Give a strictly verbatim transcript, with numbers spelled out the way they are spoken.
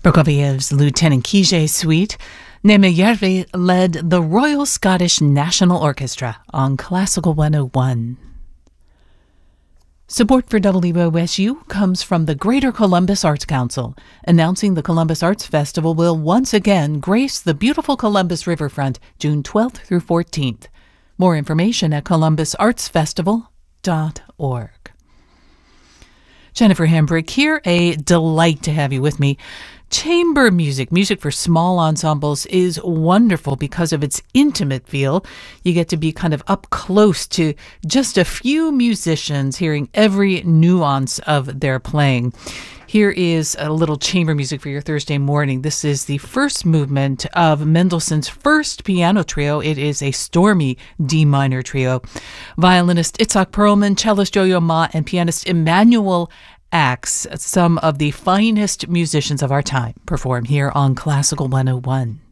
Prokofiev's Lieutenant Kije Suite. Nemejärvi led the Royal Scottish National Orchestra on Classical one oh one. Support for W O S U comes from the Greater Columbus Arts Council, announcing the Columbus Arts Festival will once again grace the beautiful Columbus Riverfront June twelfth through fourteenth. More information at columbus arts festival dot org. Jennifer Hambrick here. A delight to have you with me. Chamber music, music for small ensembles, is wonderful because of its intimate feel. You get to be kind of up close to just a few musicians, hearing every nuance of their playing. Here is a little chamber music for your Thursday morning. This is the first movement of Mendelssohn's first piano trio. It is a stormy D minor trio. Violinist Itzhak Perlman, cellist Yo-Yo Ma, and pianist Emmanuel Axe, some of the finest musicians of our time, perform here on Classical one oh one.